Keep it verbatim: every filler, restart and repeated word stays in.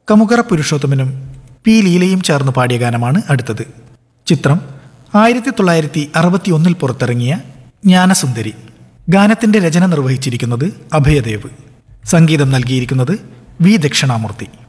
Kamukara പുരുഷോത്തമനും P ലീലയും ചേർന്ന് പാടിയ ഗാനമാണ് അടുത്തത്. ചിത്രം ആയിരത്തി തൊള്ളായിരത്തി അറുപത്തി ഒന്നിൽ പുറത്തിറങ്ങിയ ജ്ഞാനസുന്ദരി. ഗാനത്തിന്റെ രചന നിർവഹിച്ചിരിക്കുന്നത് അഭയദേവ്. സംഗീതം നൽകിയിരിക്കുന്നത് വി ദക്ഷിണാമൂർത്തി.